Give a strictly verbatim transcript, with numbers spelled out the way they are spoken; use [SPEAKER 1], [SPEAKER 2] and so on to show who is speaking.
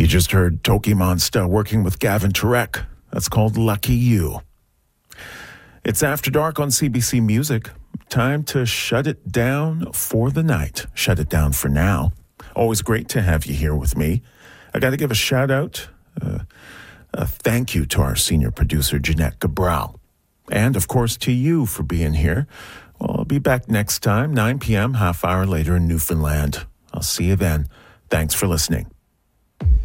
[SPEAKER 1] just heard Toki Monster working with Gavin Turek. That's called Lucky You. It's After Dark on C B C Music. Time to shut it down for the night. Shut it down for now. Always great to have you here with me. I got to give a shout out, uh, a thank you to our senior producer, Jeanette Cabral. And, of course, to you for being here. Well, I'll be back next time, nine p.m., half hour later in Newfoundland. I'll see you then. Thanks for listening.